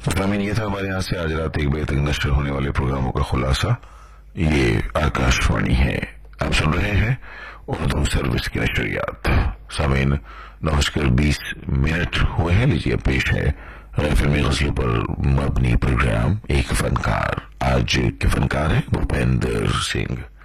ज़मीन ये था हमारे यहाँ से आज रात 1 बजे तक नश्र होने वाले प्रोग्रामों का खुलासा। ये आकाशवाणी है, आप सुन रहे हैं उर्दू सर्विस की नशरियात। ज़मीन 9:20 हुए हैं। लीजिए पेश है फिल्मी गज़लों पर मबनी प्रोग्राम एक फनकार। आज के फनकार है भूपेंद्र सिंह।